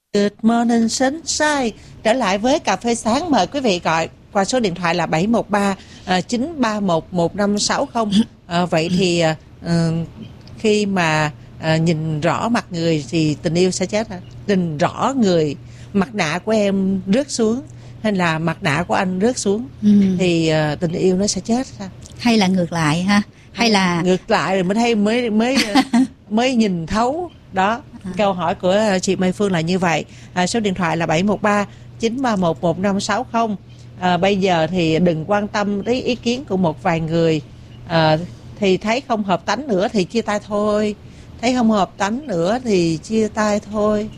Good morning sunshine. Trở lại với cà phê sáng, mời quý vị gọi qua số điện thoại là 713 931 1560. Vậy thì khi mà nhìn rõ mặt người thì tình yêu sẽ chết hả? Nhìn rõ người, mặt nạ của em rớt xuống hay là mặt nạ của anh rớt xuống thì tình yêu nó sẽ chết sao? Hay là ngược lại ha? Hay là ngược lại rồi mới thấy mới nhìn thấu đó. Câu hỏi của chị Mai Phương là như vậy. Số điện thoại là 713 931 1560. Bây giờ thì đừng quan tâm tới ý kiến của một vài người. Thì thấy không hợp tánh nữa thì chia tay thôi. Thấy không hợp tánh nữa thì chia tay thôi.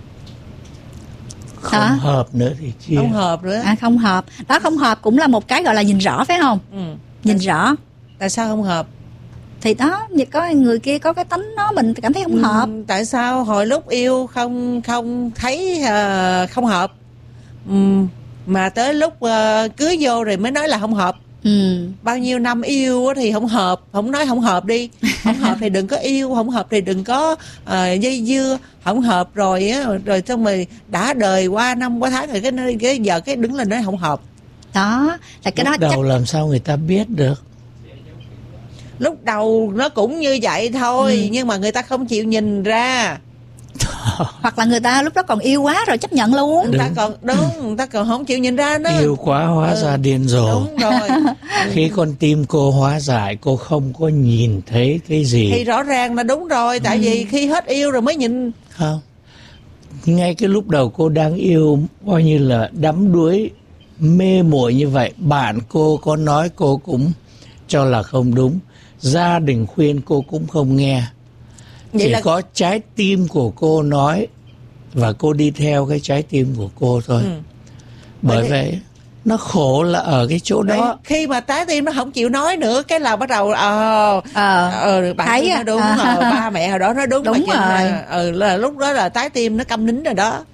Không hợp nữa thì chia. Không hợp nữa. Không hợp. Đó, không hợp cũng là một cái gọi là nhìn rõ phải không? Nhìn rõ. Tại sao không hợp? Thì đó, có người kia có cái tánh đó mình cảm thấy không hợp. Tại sao hồi lúc yêu không thấy không hợp, mà tới lúc cưới vô rồi mới nói là không hợp? Bao nhiêu năm yêu thì không hợp, không nói không hợp đi. Không hợp thì đừng có yêu, không hợp thì đừng có dây dưa. Không hợp rồi á, rồi xong rồi đã đời qua năm qua tháng rồi cái giờ cái đứng lên nói không hợp. Đó là cái lúc đó đầu làm sao người ta biết được? Lúc đầu nó cũng như vậy thôi, nhưng mà người ta không chịu nhìn ra. Hoặc là người ta lúc đó còn yêu quá rồi chấp nhận luôn. Người ta còn không chịu nhìn ra nữa. Yêu quá hóa ra điên rồ. Đúng rồi. Khi con tim cô hóa giải, cô không có nhìn thấy cái gì thì rõ ràng là đúng rồi. Tại vì khi hết yêu rồi mới nhìn. Không, ngay cái lúc đầu cô đang yêu coi như là đắm đuối mê muội như vậy, bạn cô có nói cô cũng cho là không đúng, gia đình khuyên cô cũng không nghe. Vậy chỉ có trái tim của cô nói và cô đi theo cái trái tim của cô thôi. Bởi vậy nó khổ là ở cái chỗ đó. Đấy, khi mà trái tim nó không chịu nói nữa, cái là bắt đầu bạn thấy nói đúng, ba mẹ hồi đó nói đúng rồi. Là lúc đó là trái tim nó câm nín rồi đó.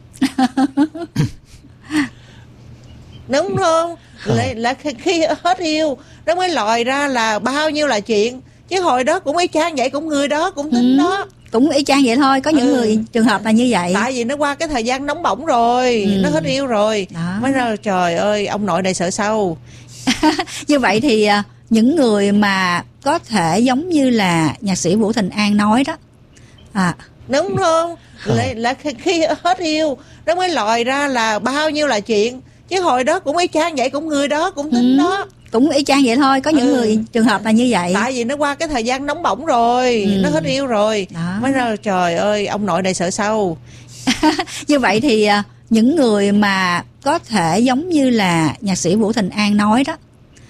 Đúng không? Là khi hết yêu nó mới lòi ra là bao nhiêu là chuyện. Chứ hồi đó cũng y chang vậy, cũng người đó cũng tính đó. Cũng y chang vậy thôi, có những người trường hợp là như vậy. Tại vì nó qua cái thời gian nóng bỏng rồi, nó hết yêu rồi đó. Mới nói trời ơi, ông nội này sợ sâu. Như vậy thì những người mà có thể giống như là nhạc sĩ Vũ Thịnh An nói đó, đúng không? Là khi hết yêu nó mới lòi ra là bao nhiêu là chuyện. Chứ hồi đó cũng y chang vậy, cũng người đó cũng tính đó. Cũng y chang vậy thôi, có những người trường hợp là như vậy. Tại vì nó qua cái thời gian nóng bỏng rồi, nó hết yêu rồi đó. Mới nói trời ơi, ông nội này sợ sâu. Như vậy thì những người mà có thể giống như là nhạc sĩ Vũ Thịnh An nói đó,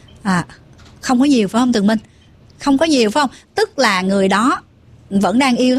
không có nhiều phải không Tường Minh? Không có nhiều phải không? Tức là người đó vẫn đang yêu